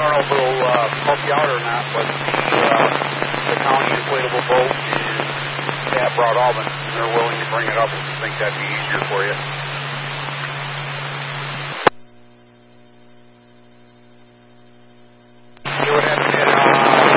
don't know if it'll help you out or not, but the county inflatable boat is at Broad Alban. They're willing to bring it up if you think that'd be easier for you.